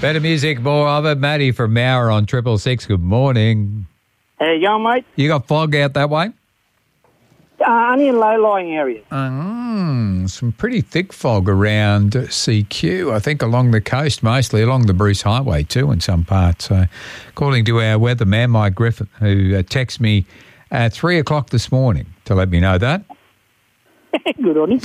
Better music, more of it. Matty from Mauer on 666. Good morning. How you going, mate? You got fog out that way? Only in low-lying areas. Some pretty thick fog around CQ, I think along the coast, mostly along the Bruce Highway too in some parts. So, according to our weatherman, Mike Griffin, who texted me at 3 o'clock this morning to let me know that. Good on him.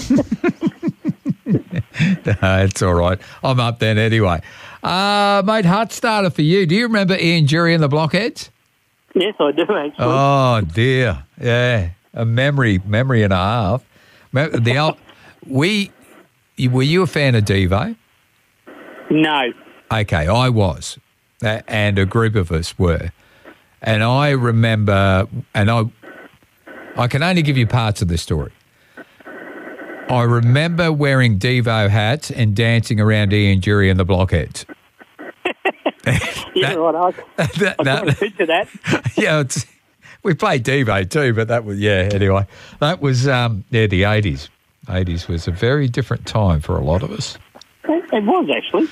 No, it's all right. I'm up then anyway. Mate, heart starter for you. Do you remember Ian Jury and the Blockheads? Yes, I do, actually. Oh, dear. Yeah. A memory and a half. Were you a fan of Devo? No. Okay, I was, and a group of us were. And I remember, and I can only give you parts of the story. I remember wearing Devo hats and dancing around Ian Jury and the Blockheads. Yeah, right. I can't picture that. Yeah, we played Devo too, but that was, anyway. That was, the 80s. 80s was a very different time for a lot of us. It was, actually.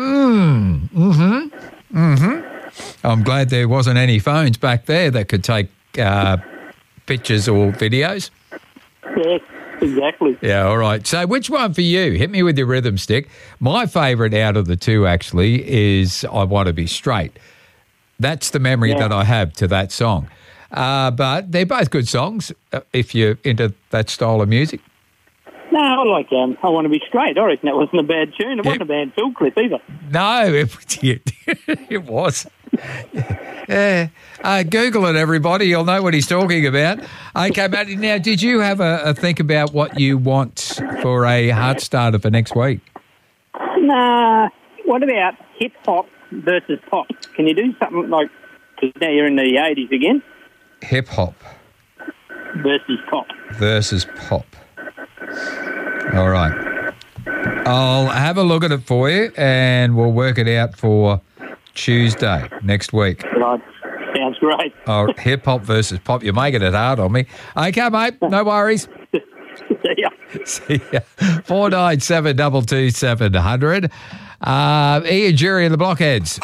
I'm glad there wasn't any phones back there that could take pictures or videos. Yeah, exactly. Yeah, all right. So which one for you? Hit me with your rhythm stick. My favourite out of the two, actually, is I Want to Be Straight. That's the memory that I have to that song. But they're both good songs if you're into that style of music. No, I like I Want to Be Straight. I reckon that wasn't a bad tune. It wasn't a bad film clip either. No, it was. Yeah. Google it, everybody. You'll know what he's talking about. Okay, Matty, now, did you have a think about what you want for a heart starter for next week? Nah. What about hip-hop versus pop? Can you do something like, because now you're in the 80s again? Hip-hop. Versus pop. Versus pop. All right. I'll have a look at it for you and we'll work it out for Tuesday next week. Right. Sounds great. Oh, hip-hop versus pop. You're making it hard on me. Okay, mate. No worries. See ya. See ya. 497 227 100. Ian Jury and the Blockheads.